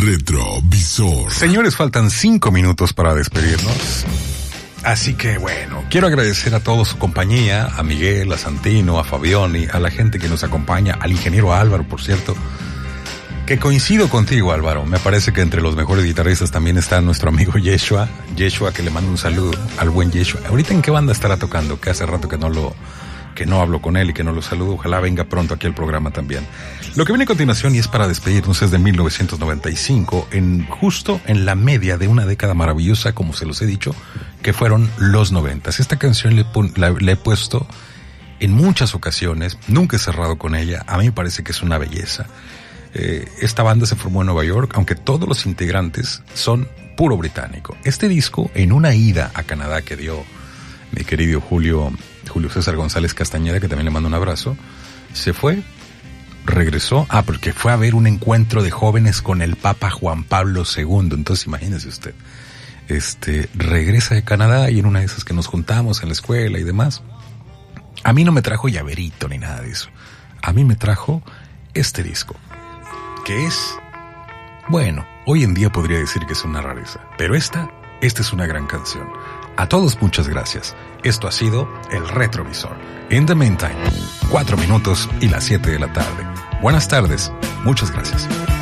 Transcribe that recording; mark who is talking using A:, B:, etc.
A: Retrovisor.
B: Señores, faltan 5 minutos para despedirnos. Así que bueno, quiero agradecer a toda su compañía, a Miguel, a Santino, a Fabioni, a la gente que nos acompaña, al ingeniero Álvaro, por cierto, que coincido contigo, Álvaro. Me parece que entre los mejores guitarristas también está nuestro amigo Yeshua, que le mando un saludo al buen Yeshua. ¿Ahorita en qué banda estará tocando? Que hace rato que no hablo con él y que no lo saludo. Ojalá venga pronto aquí al programa también. Lo que viene a continuación, y es para despedirnos, es de 1995, justo en la media de una década maravillosa, como se los he dicho, que fueron los 90. Esta canción le he puesto en muchas ocasiones, nunca he cerrado con ella. A mí me parece que es una belleza. Esta banda se formó en Nueva York, aunque todos los integrantes son puro británico. Este disco, en una ida a Canadá que dio mi querido Julio César González Castañeda, que también le mando un abrazo, se fue, regresó, porque fue a ver un encuentro de jóvenes con el Papa Juan Pablo II. Entonces imagínese usted, regresa de Canadá y en una de esas que nos juntamos en la escuela y demás, a mí no me trajo llaverito ni nada de eso. A mí me trajo este disco, que es, bueno, hoy en día podría decir que es una rareza, pero esta es una gran canción. A todos muchas gracias. Esto ha sido El Retrovisor. In the meantime, 4 minutos y las 7 de la tarde. Buenas tardes. Muchas gracias.